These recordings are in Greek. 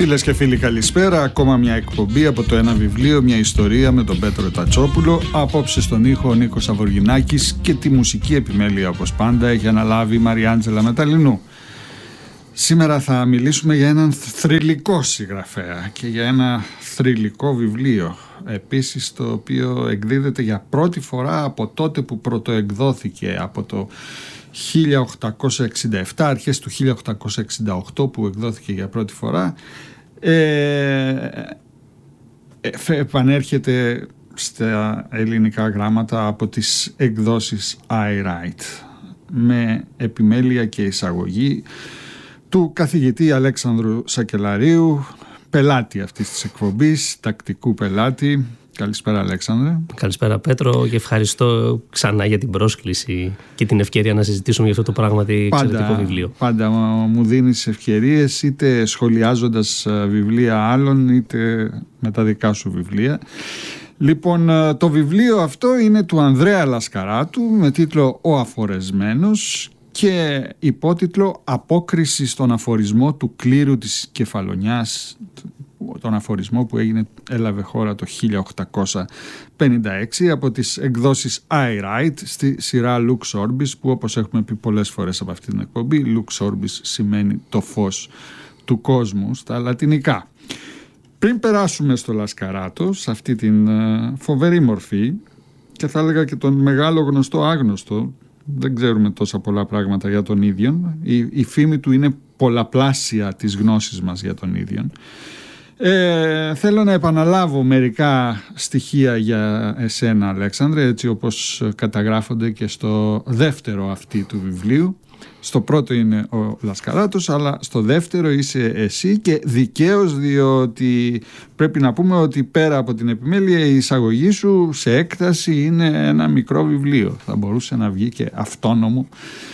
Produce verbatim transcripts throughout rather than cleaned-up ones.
Φίλες και φίλοι, καλησπέρα. Ακόμα μια εκπομπή από το Ένα Βιβλίο, μια ιστορία με τον Πέτρο Τατσόπουλο. Απόψε στον ήχο ο Νίκος Αβοργινάκης και τη μουσική επιμέλεια, όπως πάντα, έχει αναλάβει η Μαριάντζελα Μεταλλινού. Σήμερα θα μιλήσουμε για έναν θρυλικό συγγραφέα και για ένα θρυλικό βιβλίο. Επίσης, το οποίο εκδίδεται για πρώτη φορά από τότε που πρωτοεκδόθηκε, από το χίλια οκτακόσια εξήντα επτά, αρχές του χίλια οκτακόσια εξήντα οκτώ που εκδόθηκε για πρώτη φορά. ε, επανέρχεται στα ελληνικά γράμματα από τις εκδόσεις I Write, με επιμέλεια και εισαγωγή του καθηγητή Αλέξανδρου Σακελαρίου, πελάτη αυτής της εκπομπής, τακτικού πελάτη. Καλησπέρα, Αλέξανδρε. Καλησπέρα, Πέτρο, και ευχαριστώ ξανά για την πρόσκληση και την ευκαιρία να συζητήσουμε για αυτό το πράγματι εξαιρετικό βιβλίο. Πάντα μου δίνεις ευκαιρίες, είτε σχολιάζοντας βιβλία άλλων, είτε με τα δικά σου βιβλία. Λοιπόν, το βιβλίο αυτό είναι του Ανδρέα Λασκαράτου με τίτλο «Ο Αφορεσμένος» και υπότιτλο «Απόκριση στον αφορισμό του κλήρου της Κεφαλονιάς», τον αφορισμό που έγινε, έλαβε χώρα το χίλια οκτακόσια πενήντα έξι από τις εκδόσεις I Write στη σειρά Lux Orbis, που όπως έχουμε πει πολλές φορές από αυτή την εκπομπή, Lux Orbis σημαίνει το φως του κόσμου στα λατινικά. Πριν περάσουμε στο Λασκαράτο, σε αυτή την φοβερή μορφή, και θα έλεγα και τον μεγάλο γνωστό άγνωστο, δεν ξέρουμε τόσα πολλά πράγματα για τον ίδιον, η, η φήμη του είναι πολλαπλάσια της γνώσης μας για τον ίδιον. Ε, θέλω να επαναλάβω μερικά στοιχεία για εσένα, Αλέξανδρε, έτσι όπως καταγράφονται και στο δεύτερο αυτή του βιβλίου. Στο πρώτο είναι ο Λασκαράτος, αλλά στο δεύτερο είσαι εσύ, και δικαίως, διότι πρέπει να πούμε ότι πέρα από την επιμέλεια η εισαγωγή σου σε έκταση είναι ένα μικρό βιβλίο. Θα μπορούσε να βγει και αυτόνομο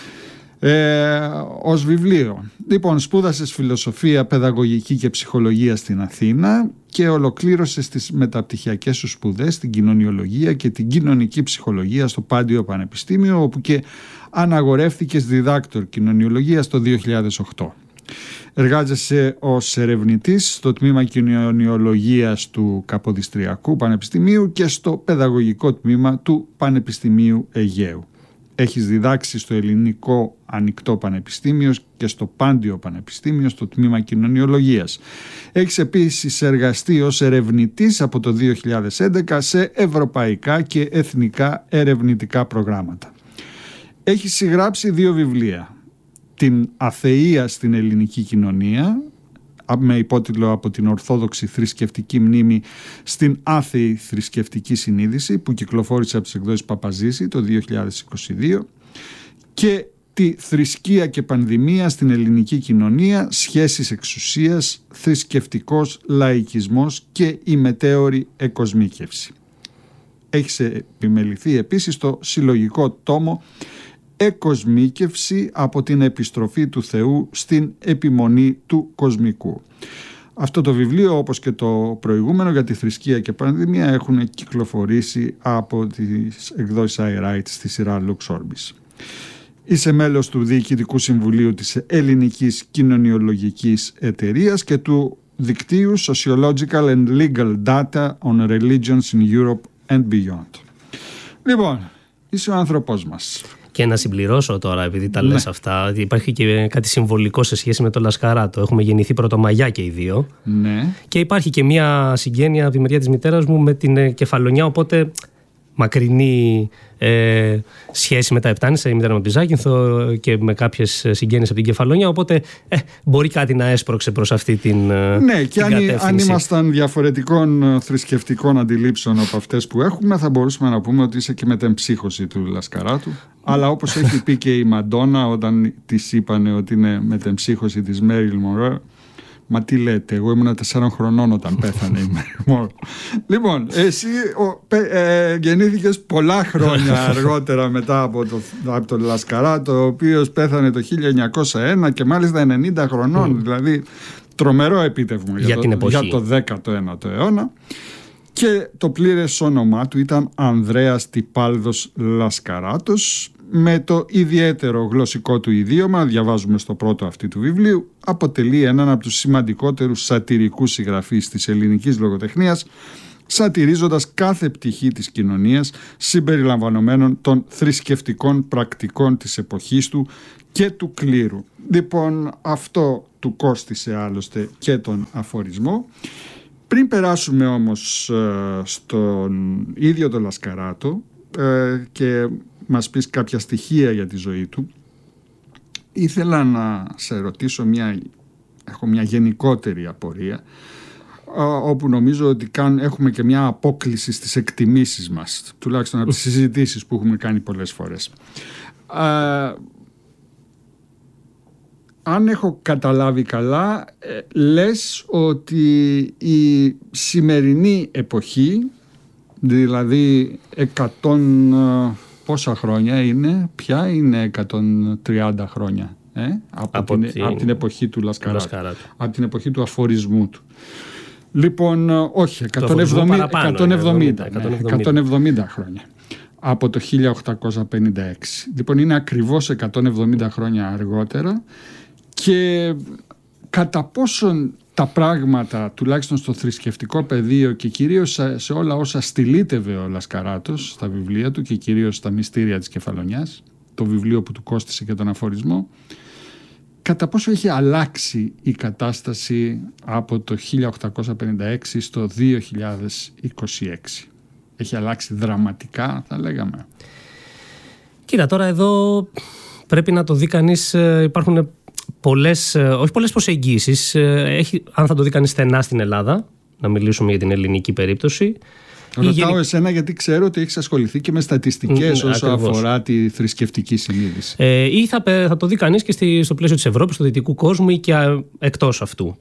Ε, ως βιβλίο. Λοιπόν, σπούδασες φιλοσοφία, παιδαγωγική και ψυχολογία στην Αθήνα και ολοκλήρωσες τις μεταπτυχιακές σου σπουδές στην κοινωνιολογία και την κοινωνική ψυχολογία στο Πάντιο Πανεπιστήμιο, όπου και αναγορεύτηκες διδάκτορ κοινωνιολογίας το δύο χιλιάδες οκτώ. Εργάζεσαι ως ερευνητής στο τμήμα κοινωνιολογίας του Καποδιστριακού Πανεπιστημίου και στο παιδαγωγικό τμήμα του Πανεπιστημίου Αιγαίου. Έχεις διδάξει στο Ελληνικό Ανοιχτό Πανεπιστήμιο και στο Πάντιο Πανεπιστήμιο στο τμήμα κοινωνιολογίας. Έχεις επίσης εργαστεί ως ερευνητής από το δύο χιλιάδες έντεκα σε ευρωπαϊκά και εθνικά ερευνητικά προγράμματα. Έχεις συγγράψει δύο βιβλία. Την Αθεία στην ελληνική κοινωνία, με υπότιτλο «Από την Ορθόδοξη θρησκευτική μνήμη στην άθεη θρησκευτική συνείδηση», που κυκλοφόρησε από τις εκδόσεις Παπαζήση το δύο χιλιάδες είκοσι δύο, και «Τη θρησκεία και πανδημία στην ελληνική κοινωνία, σχέσεις εξουσίας, θρησκευτικός λαϊκισμός και η μετέωρη εκοσμίκευση». Έχεις επιμεληθεί επίσης το συλλογικό τόμο «Εκοσμίκευση από την επιστροφή του Θεού στην επιμονή του κοσμικού». Αυτό το βιβλίο, όπως και το προηγούμενο για τη θρησκεία και πανδημία, έχουν κυκλοφορήσει από τις εκδόσεις I Write στη σειρά Lux Orbis. Είσαι μέλος του Διοικητικού Συμβουλίου της Ελληνικής Κοινωνιολογικής Εταιρείας και του δικτύου Sociological and Legal Data on Religions in Europe and Beyond. Λοιπόν, είσαι ο άνθρωπός μας. Και να συμπληρώσω τώρα, επειδή τα λες, ναι, αυτά, ότι υπάρχει και κάτι συμβολικό σε σχέση με τον Λασκαράτο. Έχουμε γεννηθεί Πρωτομαγιά και οι δύο. Ναι. Και υπάρχει και μια συγγένεια από τη μεριά της μητέρας μου με την Κεφαλονιά, οπότε μακρινή ε, σχέση με τα Επτάνησα, η μητέρα μου από τη Ζάκυνθο, και με κάποιες συγγένειες από την Κεφαλονιά, οπότε ε, μπορεί κάτι να έσπρωξε προς αυτή την, ναι, την και αν, αν ήμασταν διαφορετικών θρησκευτικών αντιλήψεων από αυτές που έχουμε, θα μπορούσαμε να πούμε ότι είσαι και μετεμψύχωση του Λασκαράτου. Αλλά όπως έχει πει και η Μαντόνα όταν της είπανε ότι είναι μετεμψύχωση της Μέριλ Μονρό, μα τι λέτε, εγώ ήμουν τεσσάρων χρονών όταν πέθανε η Μέριλ Μονρό. Λοιπόν, εσύ ο, ε, γεννήθηκες πολλά χρόνια αργότερα μετά από, το, από τον Λασκαράτο, ο οποίος πέθανε το χίλια εννιακόσια ένα και μάλιστα ενενήντα χρονών, mm. δηλαδή τρομερό επίτευγμα για, για, το, για το δέκατο ένατο αιώνα. Και το πλήρες όνομά του ήταν Ανδρέας Τυπάλδος Λασκαράτος, με το ιδιαίτερο γλωσσικό του ιδίωμα, διαβάζουμε στο πρώτο αυτή του βιβλίου, αποτελεί έναν από τους σημαντικότερους σατυρικούς συγγραφείς της ελληνικής λογοτεχνίας, σατυρίζοντας κάθε πτυχή της κοινωνίας, συμπεριλαμβανομένων των θρησκευτικών πρακτικών της εποχής του και του κλήρου. Λοιπόν, αυτό του κόστισε άλλωστε και τον αφορισμό. Πριν περάσουμε όμως στον ίδιο τον Λασκαράτο και μας πεις κάποια στοιχεία για τη ζωή του, ήθελα να σε ρωτήσω μια, έχω μια γενικότερη απορία, όπου νομίζω ότι έχουμε και μια απόκλιση στις εκτιμήσεις μας, τουλάχιστον από τις συζητήσεις που έχουμε κάνει πολλές φορές. Α, αν έχω καταλάβει καλά, ε, λες ότι η σημερινή εποχή, δηλαδή εκατόν πόσα χρόνια είναι, ποια είναι εκατόν τριάντα χρόνια ε? από, από, την, την... από την εποχή του Λασκαράτου, από την εποχή του αφορισμού του. Λοιπόν, όχι, εκατόν εβδομήντα, εκατόν εβδομήντα, ναι, εκατόν εβδομήντα χρόνια από το χίλια οκτακόσια πενήντα έξι. Λοιπόν, είναι ακριβώς εκατόν εβδομήντα χρόνια αργότερα. Και κατά πόσον τα πράγματα, τουλάχιστον στο θρησκευτικό πεδίο και κυρίως σε όλα όσα στυλίτευε ο Λασκαράτος στα βιβλία του και κυρίως στα μυστήρια της Κεφαλονιάς, το βιβλίο που του κόστισε και τον αφορισμό, κατά πόσο έχει αλλάξει η κατάσταση από το χίλια οκτακόσια πενήντα έξι στο δύο χιλιάδες είκοσι έξι. Έχει αλλάξει δραματικά, θα λέγαμε. Κοίτα, τώρα εδώ πρέπει να το δει κανείς, υπάρχουν πολλές, όχι πολλές προσεγγίσεις. Έχει, αν θα το δει κανείς στενά στην Ελλάδα, να μιλήσουμε για την ελληνική περίπτωση. Ρωτάω γενι... εσένα γιατί ξέρω ότι έχεις ασχοληθεί και με στατιστικές mm, όσο ακριβώς. αφορά τη θρησκευτική συνείδηση. Ε, ή θα, θα το δει κανείς και στη, στο πλαίσιο της Ευρώπης, του δυτικού κόσμου ή και εκτός αυτού.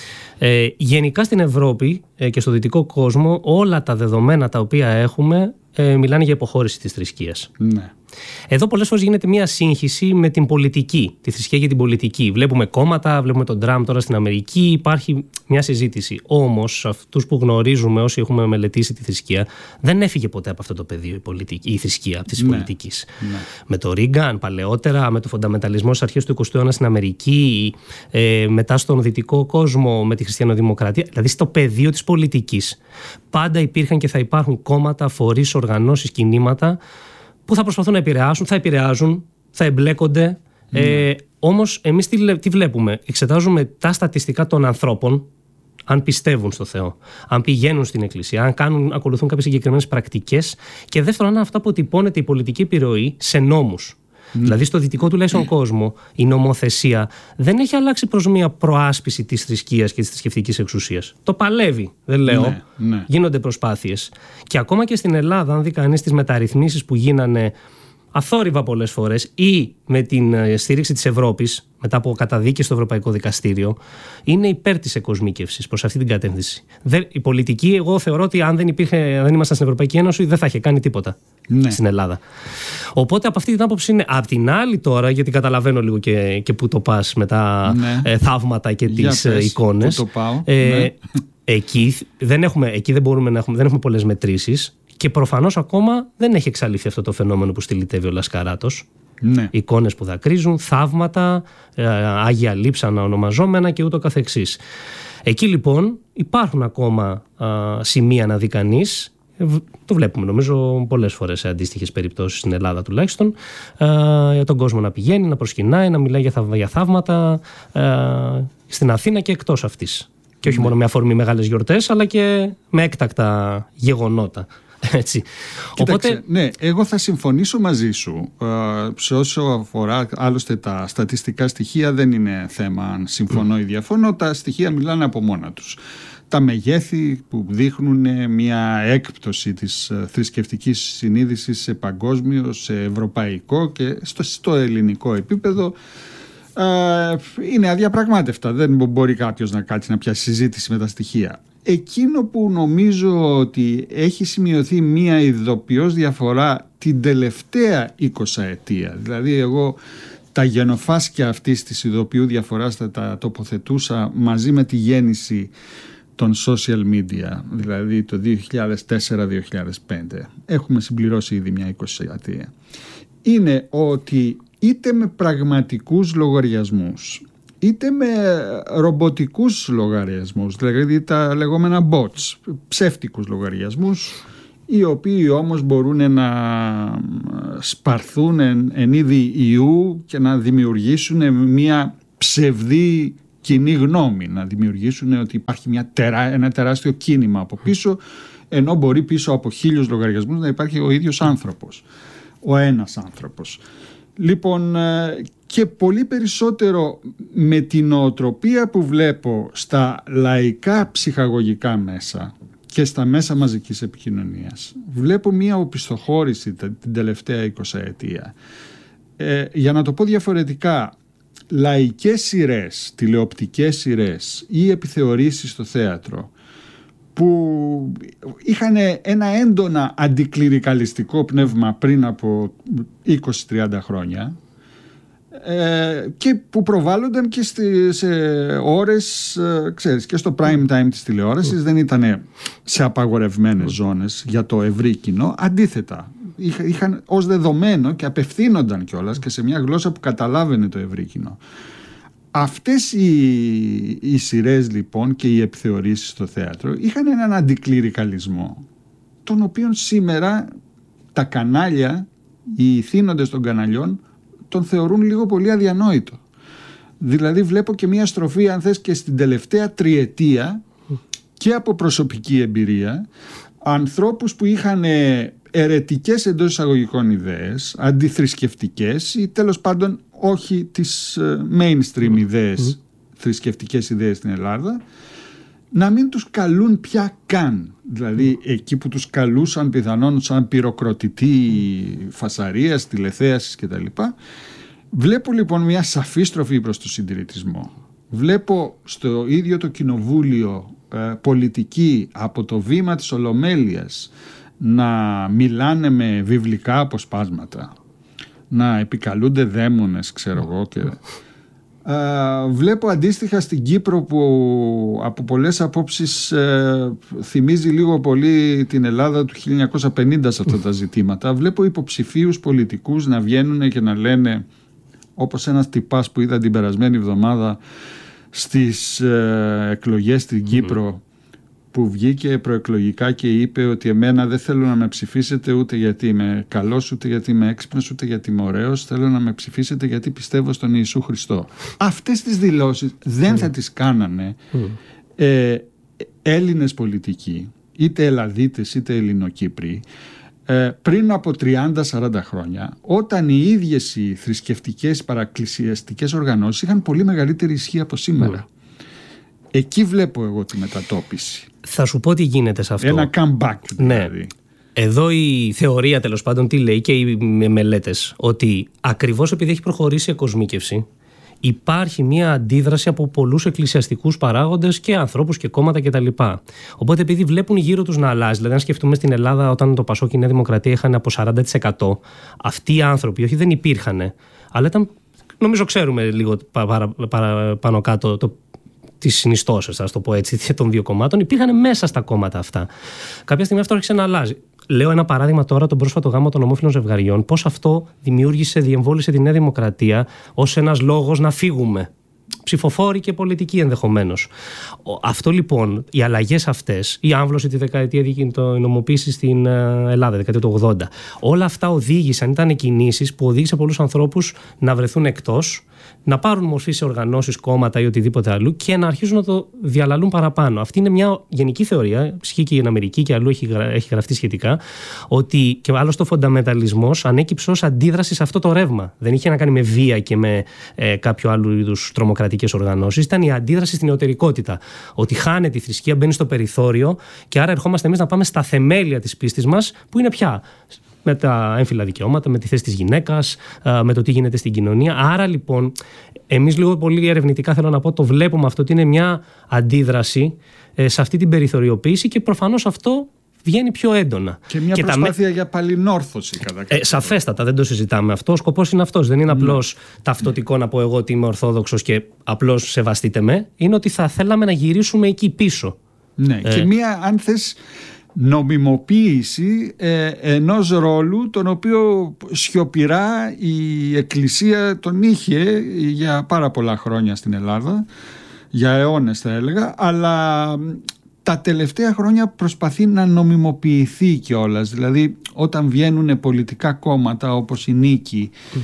Ε, γενικά στην Ευρώπη ε, και στο δυτικό κόσμο όλα τα δεδομένα τα οποία έχουμε ε, μιλάνε για υποχώρηση της θρησκείας. Ναι. Εδώ πολλές φορές γίνεται μια σύγχυση με την πολιτική, τη θρησκεία και την πολιτική. Βλέπουμε κόμματα, βλέπουμε τον Τραμπ τώρα στην Αμερική, υπάρχει μια συζήτηση. Όμως, αυτούς που γνωρίζουμε, όσοι έχουμε μελετήσει τη θρησκεία, δεν έφυγε ποτέ από αυτό το πεδίο η, πολιτική, η θρησκεία της ναι. πολιτικής. Ναι. Με το Ρίγκαν, παλαιότερα, με το φονταμεταλισμό στις αρχές του εικοστού αιώνα στην Αμερική, ε, μετά στον δυτικό κόσμο, με τη χριστιανοδημοκρατία, δηλαδή στο πεδίο της πολιτικής. Πάντα υπήρχαν και θα υπάρχουν κόμματα, φορείς, οργανώσεις, κινήματα που θα προσπαθούν να επηρεάσουν, θα επηρεάζουν, θα εμπλέκονται. Mm. Ε, όμως εμείς τι, τι βλέπουμε? Εξετάζουμε τα στατιστικά των ανθρώπων, αν πιστεύουν στο Θεό, αν πηγαίνουν στην εκκλησία, αν κάνουν, ακολουθούν κάποιες συγκεκριμένες πρακτικές, και δεύτερον, αν αυτά αποτυπώνεται η πολιτική επιρροή σε νόμους. Mm. Δηλαδή στο δυτικό τουλάχιστον mm. κόσμο η νομοθεσία δεν έχει αλλάξει προς μια προάσπιση της θρησκείας και της θρησκευτικής εξουσίας. Το παλεύει, δεν λέω. Ναι, ναι. Γίνονται προσπάθειες. Και ακόμα και στην Ελλάδα, αν δει κανείς τις μεταρρυθμίσεις που γίνανε αθόρυβα πολλές φορές ή με την στήριξη της Ευρώπης, μετά από καταδίκη στο Ευρωπαϊκό Δικαστήριο, είναι υπέρ της εκοσμίκευσης προς αυτή την κατεύθυνση. Η πολιτική, εγώ θεωρώ ότι αν δεν, υπήρχε, δεν ήμασταν στην Ευρωπαϊκή Ένωση, δεν θα είχε κάνει τίποτα ναι. στην Ελλάδα. Οπότε από αυτή την άποψη είναι. Απ' την άλλη τώρα, γιατί καταλαβαίνω λίγο και, και πού το πας με τα ναι. ε, θαύματα και για τις πες, εικόνες. Πού το πάω. Ε, ναι. εκεί, δεν έχουμε, εκεί δεν μπορούμε να έχουμε, δεν έχουμε πολλές μετρήσεις. Και προφανώς ακόμα δεν έχει εξαλειφθεί αυτό το φαινόμενο που στυλιτεύει ο Λασκαράτος. Ναι. Εικόνες που δακρύζουν, θαύματα, ε, άγια λείψανα ονομαζόμενα και ούτω καθεξής. Εκεί λοιπόν υπάρχουν ακόμα α, σημεία να δει κανείς. Το βλέπουμε νομίζω πολλές φορές σε αντίστοιχες περιπτώσεις στην Ελλάδα τουλάχιστον, α, για τον κόσμο να πηγαίνει, να προσκυνάει, να μιλάει για, θαυ, για θαύματα α, στην Αθήνα και εκτός αυτής. Και όχι ναι. μόνο με αφορμή μεγάλες γιορτές, αλλά και με έκτακτα γεγονότα. Έτσι. Κοίταξε, Οπότε... ναι, εγώ θα συμφωνήσω μαζί σου ε, σε όσο αφορά, άλλωστε τα στατιστικά στοιχεία δεν είναι θέμα αν συμφωνώ ή διαφωνώ, τα στοιχεία μιλάνε από μόνα τους. Τα μεγέθη που δείχνουν μια έκπτωση της θρησκευτικής συνείδησης σε παγκόσμιο, σε ευρωπαϊκό και στο, στο ελληνικό επίπεδο ε, είναι αδιαπραγμάτευτα. Δεν μπορεί κάποιος να κάτσει να πιάσει συζήτηση με τα στοιχεία. Εκείνο που νομίζω ότι έχει σημειωθεί μία ειδοποιώς διαφορά την τελευταία εικοσαετία, δηλαδή εγώ τα γενοφάσκια αυτής της ειδοποιού διαφοράς θα τα τοποθετούσα μαζί με τη γέννηση των social media, δηλαδή το δύο χιλιάδες τέσσερα δύο χιλιάδες πέντε. Έχουμε συμπληρώσει ήδη μια εικοσαετία. είναι ότι είτε με πραγματικούς λογαριασμούς είτε με ρομποτικούς λογαριασμούς, δηλαδή τα λεγόμενα bots, ψεύτικους λογαριασμούς, οι οποίοι όμως μπορούν να σπαρθούν εν, εν είδη ιού και να δημιουργήσουν μια ψευδή κοινή γνώμη, να δημιουργήσουν ότι υπάρχει μια τερά, ένα τεράστιο κίνημα από πίσω, ενώ μπορεί πίσω από χίλιους λογαριασμούς να υπάρχει ο ίδιος άνθρωπος, ο ένας άνθρωπος. Λοιπόν, και πολύ περισσότερο με την νοοτροπία που βλέπω στα λαϊκά ψυχαγωγικά μέσα και στα μέσα μαζικής επικοινωνίας, βλέπω μία οπισθοχώρηση την τελευταία εικοσαετία. Ε, για να το πω διαφορετικά, λαϊκές σειρές, τηλεοπτικές σειρές ή επιθεωρήσεις στο θέατρο που είχαν ένα έντονα αντικληρικαλιστικό πνεύμα πριν από είκοσι με τριάντα χρόνια ε, και που προβάλλονταν και στη, σε ώρες, ε, ξέρεις, και στο prime time της τηλεόρασης, mm. δεν ήταν σε απαγορευμένες mm. ζώνες για το ευρύ κοινό. Αντίθετα, είχα, είχαν ως δεδομένο και απευθύνονταν κιόλας και σε μια γλώσσα που καταλάβαινε το ευρύ κοινό. Αυτές οι, οι σειρές λοιπόν και οι επιθεωρήσεις στο θέατρο είχαν έναν αντικληρικαλισμό, τον οποίον σήμερα τα κανάλια, οι ηθήνοντες των καναλιών, τον θεωρούν λίγο πολύ αδιανόητο. Δηλαδή βλέπω και μια στροφή, αν θες, και στην τελευταία τριετία και από προσωπική εμπειρία, ανθρώπους που είχαν αιρετικές εντός εισαγωγικών ιδέες, αντιθρησκευτικές ή τέλος πάντων όχι τις mainstream ιδέες, mm. θρησκευτικές ιδέες στην Ελλάδα, να μην τους καλούν πια καν. Δηλαδή mm. εκεί που τους καλούσαν πιθανόν σαν πυροκροτητή φασαρίας, τηλεθέασης κτλ. Βλέπω λοιπόν μια σαφή στροφή προς τον συντηρητισμό. Βλέπω στο ίδιο το κοινοβούλιο ε, πολιτική από το βήμα της Ολομέλειας να μιλάνε με βιβλικά αποσπάσματα, να επικαλούνται δαίμονες, ξέρω εγώ. Και, ε, βλέπω αντίστοιχα στην Κύπρο, που από πολλές απόψεις ε, θυμίζει λίγο πολύ την Ελλάδα του χίλια εννιακόσια πενήντα σε αυτά τα ζητήματα. Βλέπω υποψηφίους πολιτικούς να βγαίνουν και να λένε, όπως ένας τυπάς που είδα την περασμένη εβδομάδα στις ε, εκλογές στην Κύπρο, που βγήκε προεκλογικά και είπε ότι εμένα δεν θέλω να με ψηφίσετε ούτε γιατί είμαι καλός, ούτε γιατί είμαι έξυπνος, ούτε γιατί είμαι ωραίος, θέλω να με ψηφίσετε γιατί πιστεύω στον Ιησού Χριστό. Αυτές τις δηλώσεις δεν mm. θα τις κάνανε mm. ε, Έλληνες πολιτικοί, είτε Ελλαδίτες είτε Ελληνοκύπροι, ε, πριν από τριάντα με σαράντα χρόνια, όταν οι ίδιες οι θρησκευτικές παρακλησιαστικές οργανώσεις είχαν πολύ μεγαλύτερη ισχύ από σήμερα. Mm. Εκεί βλέπω εγώ τη μετατόπιση. Θα σου πω τι γίνεται σε αυτό. Ένα comeback δηλαδή. Ναι. Εδώ η θεωρία τέλος πάντων τι λέει και οι μελέτες, ότι ακριβώς επειδή έχει προχωρήσει η εκοσμίκευση, υπάρχει μια αντίδραση από πολλούς εκκλησιαστικούς παράγοντες και ανθρώπους και κόμματα κτλ. Οπότε επειδή βλέπουν γύρω τους να αλλάζει, δηλαδή αν σκεφτούμε στην Ελλάδα όταν το Πασόκ και η Νέα Δημοκρατία είχαν από σαράντα τοις εκατό, αυτοί οι άνθρωποι όχι δεν υπήρχαν, αλλά ήταν, νομίζω ξέρουμε λίγο παρα, παρα, πάνω κάτω το τις συνιστώσεις, θα το πω έτσι, των δύο κομμάτων, υπήρχαν μέσα στα κόμματα αυτά. Κάποια στιγμή αυτό άρχισε να αλλάζει. Λέω ένα παράδειγμα τώρα, τον πρόσφατο γάμο των ομόφυλων ζευγαριών, πώς αυτό δημιούργησε, διεμβόλησε τη Νέα Δημοκρατία ως ένας λόγος να φύγουμε. Ψηφοφόροι και πολιτικοί ενδεχομένως. Αυτό λοιπόν, οι αλλαγές αυτές, η άμβλωση τη δεκαετία η νομοποίηση στην Ελλάδα, δεκαετία του ογδόντα, όλα αυτά οδήγησαν, ήταν κινήσεις που οδήγησαν πολλούς ανθρώπους να βρεθούν εκτός, να πάρουν μορφή σε οργανώσεις, κόμματα ή οτιδήποτε αλλού και να αρχίζουν να το διαλαλούν παραπάνω. Αυτή είναι μια γενική θεωρία, ισχύει και στην Αμερική και αλλού έχει, έχει γραφτεί σχετικά, ότι και άλλωστε ο φονταμεταλισμός ανέκυψε ως αντίδραση σε αυτό το ρεύμα. Δεν είχε να κάνει με βία και με ε, κάποιο άλλου είδους τρομοκρατικές οργανώσεις. Ήταν η αντίδραση στην ιωτερικότητα. Ότι χάνεται η θρησκεία, μπαίνει στο περιθώριο και άρα ερχόμαστε εμείς να πάμε στα θεμέλια της πίστης μας, που είναι πια με τα έμφυλα δικαιώματα, με τη θέση της γυναίκας, με το τι γίνεται στην κοινωνία. Άρα λοιπόν, εμείς λίγο πολύ ερευνητικά θέλω να πω, το βλέπουμε αυτό ότι είναι μια αντίδραση σε αυτή την περιθωριοποίηση και προφανώς αυτό βγαίνει πιο έντονα. Και μια και προσπάθεια τα... για παλινόρθωση κατά κάποιο. Ε, σαφέστατα, δεν το συζητάμε αυτό. Ο σκοπός είναι αυτός. Δεν είναι απλώς mm. ταυτοτικό να πω εγώ ότι είμαι ορθόδοξος και απλώς σεβαστείτε με. Είναι ότι θα θέλαμε να γυρίσουμε εκεί πίσω. Ναι, ε. και μια, αν θες, νομιμοποίηση ε, ενός ρόλου τον οποίο σιωπηρά η Εκκλησία τον είχε για πάρα πολλά χρόνια στην Ελλάδα, για αιώνες θα έλεγα, αλλά τα τελευταία χρόνια προσπαθεί να νομιμοποιηθεί κιόλας. Δηλαδή όταν βγαίνουν πολιτικά κόμματα όπως η Νίκη mm.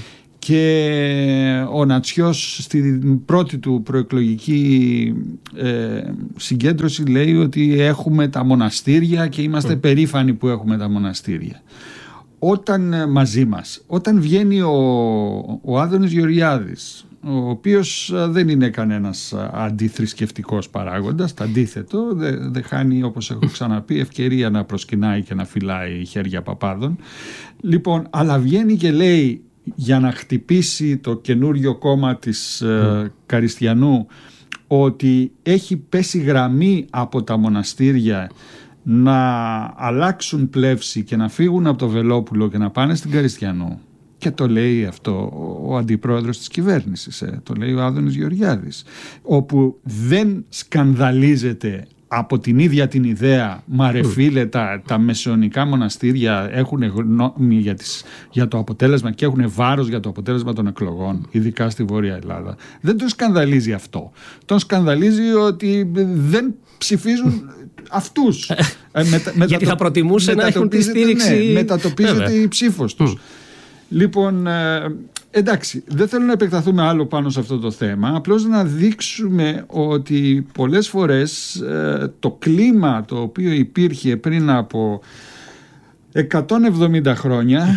και ο Νατσιός στην πρώτη του προεκλογική ε, συγκέντρωση λέει ότι έχουμε τα μοναστήρια και είμαστε mm. περήφανοι που έχουμε τα μοναστήρια. Όταν μαζί μας, όταν βγαίνει ο, ο Άδωνης Γεωργιάδης, ο οποίος δεν είναι κανένας αντιθρησκευτικός παράγοντας, το αντίθετο, δεν δε χάνει, όπως έχω ξαναπεί, ευκαιρία να προσκυνάει και να φυλάει χέρια παπάδων. Λοιπόν, αλλά βγαίνει και λέει, για να χτυπήσει το καινούριο κόμμα της mm. Καριστιανού, ότι έχει πέσει γραμμή από τα μοναστήρια να αλλάξουν πλεύση και να φύγουν από το Βελόπουλο και να πάνε στην Καριστιανού. Και το λέει αυτό ο αντιπρόεδρος της κυβέρνησης, ε, το λέει ο Άδωνης Γεωργιάδης, όπου δεν σκανδαλίζεται από την ίδια την ιδέα, μα ρε φίλε, τα, τα μεσαιωνικά μοναστήρια έχουν γνώμη για, τις, για το αποτέλεσμα και έχουν βάρος για το αποτέλεσμα των εκλογών, ειδικά στη Βόρεια Ελλάδα. Δεν τον σκανδαλίζει αυτό. Τον σκανδαλίζει ότι δεν ψηφίζουν αυτούς. ε, μετα, Γιατί θα προτιμούσε να έχουν τη στήριξη. Ναι, μετατοπίζεται Βέβαια. η ψήφος τους. Mm. Λοιπόν, εντάξει, δεν θέλω να επεκταθούμε άλλο πάνω σε αυτό το θέμα, απλώς να δείξουμε ότι πολλές φορές το κλίμα το οποίο υπήρχε πριν από εκατόν εβδομήντα χρόνια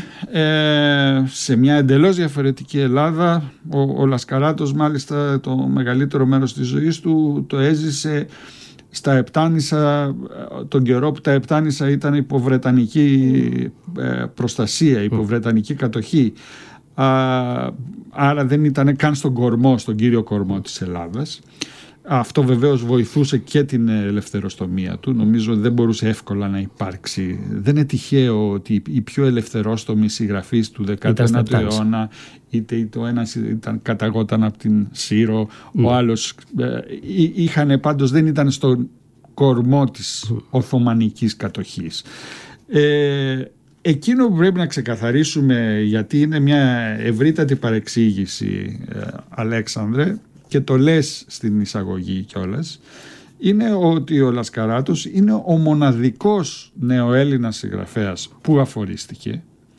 σε μια εντελώς διαφορετική Ελλάδα, ο, ο Λασκαράτος μάλιστα το μεγαλύτερο μέρος της ζωής του το έζησε στα Επτάνησα, τον καιρό που τα Επτάνησα ήταν υποβρετανική προστασία, υποβρετανική κατοχή. Άρα δεν ήταν καν στον κορμό, στον κύριο κορμό της Ελλάδας. Αυτό βεβαίως βοηθούσε και την ελευθεροστομία του. Νομίζω δεν μπορούσε εύκολα να υπάρξει. Δεν είναι τυχαίο ότι οι πιο ελευθερόστομοι συγγραφείς του δέκατου ένατου αιώνα, είτε το ένας ήταν, καταγόταν από την Σύρο, mm. ο άλλος ε, είχαν, πάντως δεν ήταν στον κορμό της mm. Οθωμανικής κατοχής. Ε, Εκείνο που πρέπει να ξεκαθαρίσουμε, γιατί είναι μια ευρύτατη παρεξήγηση, ε, Αλέξανδρε, και το λες στην εισαγωγή κιόλας, είναι ότι ο Λασκαράτος είναι ο μοναδικός νεοέλληνας συγγραφέας που αφορίστηκε.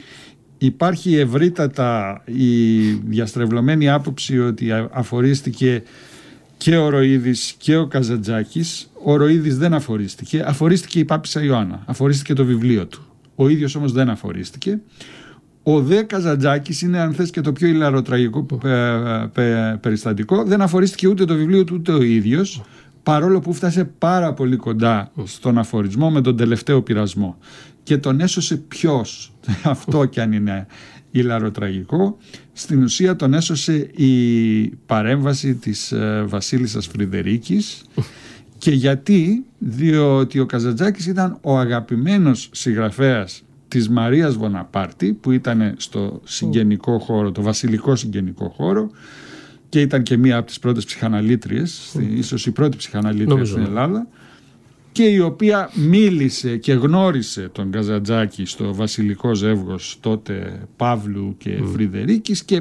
Υπάρχει ευρύτατα η διαστρεβλωμένη άποψη ότι αφορίστηκε και ο Ροΐδης και ο Καζαντζάκης. Ο Ροΐδης δεν αφορίστηκε, αφορίστηκε η Πάπισσα Ιωάννα, αφορίστηκε το βιβλίο του. Ο ίδιος όμως δεν αφορίστηκε. Ο δε Καζαντζάκης είναι, αν θες, και το πιο ηλαροτραγικό πε, πε, περιστατικό. Δεν αφορίστηκε ούτε το βιβλίο του ούτε ο ίδιος, παρόλο που φτάσε πάρα πολύ κοντά στον αφορισμό με τον τελευταίο πειρασμό. Και τον έσωσε ποιος? Αυτό κι αν είναι ηλαροτραγικό. Στην ουσία τον έσωσε η παρέμβαση της βασίλισσας Φρυδερίκης. Και γιατί? Διότι ο Καζαντζάκης ήταν ο αγαπημένος συγγραφέας της Μαρίας Βοναπάρτη, που ήταν στο συγγενικό χώρο, το βασιλικό συγγενικό χώρο, και ήταν και μία από τις πρώτες ψυχαναλήτριες, mm. ίσως η πρώτη ψυχαναλήτρια Νομίζω. στην Ελλάδα, και η οποία μίλησε και γνώρισε τον Καζαντζάκη στο βασιλικό ζεύγος τότε Παύλου και mm. Φρυδερίκης, και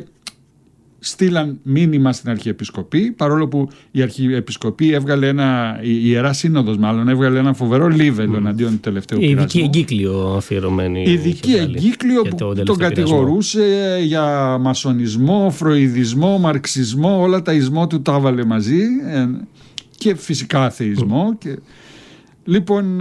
στείλαν μήνυμα στην Αρχιεπισκοπή, παρόλο που η Αρχιεπισκοπή έβγαλε ένα, η Ιερά Σύνοδος μάλλον, έβγαλε ένα φοβερό λίβελο εναντίον του τελευταίου πειρασμού. Ειδική εγκύκλιο αφιερωμένη. Ειδική εγκύκλιο που το τον κατηγορούσε για μασονισμό, φροηδισμό, μαρξισμό, όλα τα ισμό του τα έβαλε μαζί, και φυσικά αθεισμό. Mm. Και... Λοιπόν,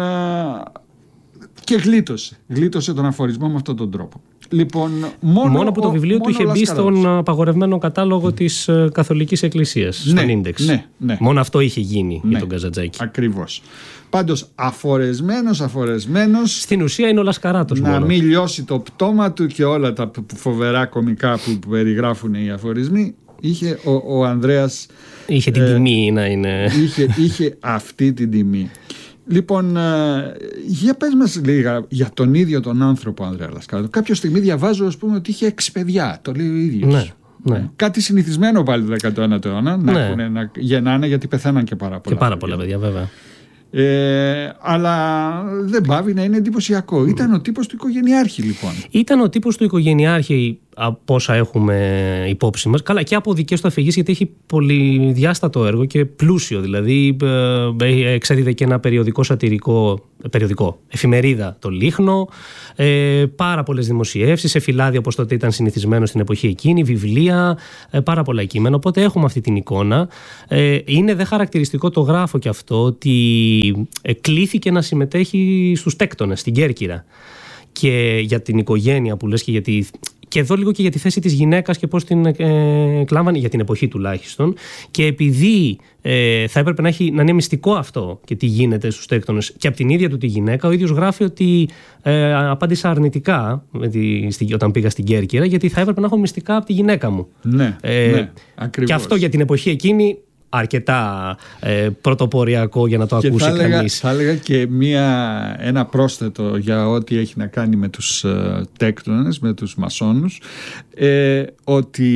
και γλίτωσε. Γλίτωσε τον αφορισμό με αυτόν τον τρόπο. Λοιπόν, μόνο, μόνο που το βιβλίο ο, του είχε μπει στον απαγορευμένο κατάλογο της uh, Καθολικής Εκκλησίας, ναι, στον ίντεξ. Ναι, ναι. Μόνο αυτό είχε γίνει ναι, για τον Καζαντζάκη. Ακριβώς. Πάντως, αφορεσμένος, αφορεσμένος... Στην ουσία είναι ο Λασκαράτος να μόνο. μην λιώσει το πτώμα του και όλα τα φοβερά κομικά που περιγράφουν οι αφορισμοί, είχε ο, ο Ανδρέας... Είχε την ε, τιμή να είναι... Είχε, είχε αυτή την τιμή. Λοιπόν, για πες μας λίγα για τον ίδιο τον άνθρωπο Ανδρέα Λασκαράτο. Κάποια στιγμή διαβάζω, ας πούμε, ότι είχε έξι παιδιά. Το λέει ο ίδιος. Ναι, ναι. Κάτι συνηθισμένο πάλι του δέκατου ένατου αιώνα, να, ναι. έχουν, να γεννάνε, γιατί πεθαίναν και πάρα πολλά. Και πάρα πολλά παιδιά, βέβαια. Ε, αλλά δεν πάβει να είναι εντυπωσιακό. Mm. Ήταν ο τύπος του οικογενειάρχη, λοιπόν. Ήταν ο τύπος του οικογενειάρχη, από όσα έχουμε υπόψη μας. Καλά, και από δικές του αφηγήσεις, γιατί έχει πολυδιάστατο έργο και πλούσιο. Δηλαδή, ε, εξέδιδε και ένα περιοδικό σατυρικό, περιοδικό, εφημερίδα, το Λίχνο. Ε, πάρα πολλές δημοσιεύσεις, σε φυλάδια όπως τότε ήταν συνηθισμένο στην εποχή εκείνη, βιβλία, ε, πάρα πολλά κείμενα. Οπότε έχουμε αυτή την εικόνα. Ε, είναι δε χαρακτηριστικό, το γράφω και αυτό, ότι ε, κλήθηκε να συμμετέχει στους τέκτονες, στην Κέρκυρα. Και για την οικογένεια που λες και γιατί. Και εδώ λίγο και για τη θέση της γυναίκας και πώς την ε, κλάμβανε, για την εποχή τουλάχιστον. Και επειδή ε, θα έπρεπε να, έχει, να είναι μυστικό αυτό και τι γίνεται στους τέκτονες και από την ίδια του τη γυναίκα, ο ίδιος γράφει ότι ε, απάντησα αρνητικά τη, στη, όταν πήγα στην Κέρκυρα, γιατί θα έπρεπε να έχω μυστικά από τη γυναίκα μου. Ναι, ε, ναι, ακριβώς. Και αυτό για την εποχή εκείνη αρκετά ε, πρωτοποριακό για να το και ακούσει θα έλεγα, κανείς. Θα έλεγα και μία, ένα πρόσθετο για ό,τι έχει να κάνει με τους ε, τέκτονες, με τους μασόνους, ε, ότι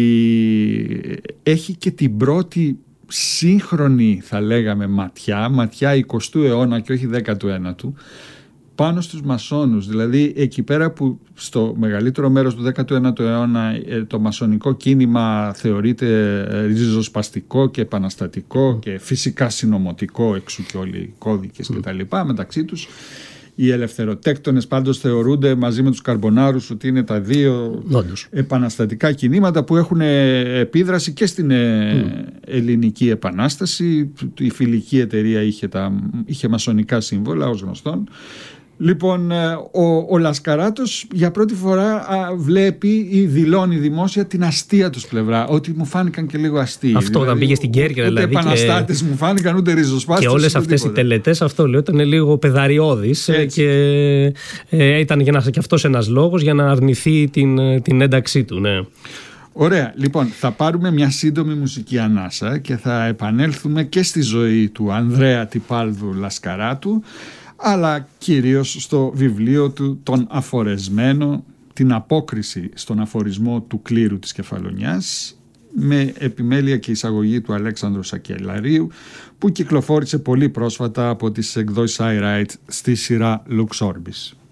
έχει και την πρώτη σύγχρονη, θα λέγαμε, ματιά, ματιά εικοστού αιώνα και όχι δέκατου ένατου, πάνω στους μασόνους. Δηλαδή εκεί πέρα που στο μεγαλύτερο μέρος του δέκατου ένατου αιώνα το μασονικό κίνημα θεωρείται ριζοσπαστικό και επαναστατικό και φυσικά συνωμοτικό, εξού και όλοι οι κώδικες mm. και τα λοιπά μεταξύ τους. Οι ελευθεροτέκτονες πάντως θεωρούνται μαζί με τους καρμπονάρους ότι είναι τα δύο Όντως. επαναστατικά κινήματα που έχουν επίδραση και στην mm. ελληνική επανάσταση. Η Φιλική Εταιρεία είχε, τα, είχε μασονικά σύμβολα ως γνωστόν. Λοιπόν, ο, ο Λασκαράτος για πρώτη φορά α, βλέπει ή δηλώνει δημόσια την αστεία τους πλευρά, ότι μου φάνηκαν και λίγο αστείοι. Αυτό δηλαδή, όταν πήγε στην Κέρκυρα, ούτε δηλαδή. Ούτε επαναστάτες μου φάνηκαν, ούτε ριζοσπάστες. Και όλες αυτές οι τελετές, αυτό λέω, ήταν λίγο πεδαριώδης και ε, ήταν για να, και αυτός ένας λόγος για να αρνηθεί την, την ένταξή του, ναι. Ωραία, λοιπόν, θα πάρουμε μια σύντομη μουσική ανάσα και θα επανέλθουμε και στη ζωή του Ανδρέα Τυπάλδου Λασκαράτου, αλλά κυρίως στο βιβλίο του «Τον αφορεσμένο», την απόκριση στον αφορισμό του κλήρου της Κεφαλονιάς, με επιμέλεια και εισαγωγή του Αλέξανδρου Σακελαρίου, που κυκλοφόρησε πολύ πρόσφατα από τις εκδόσεις iWrite στη σειρά Lux Orbis.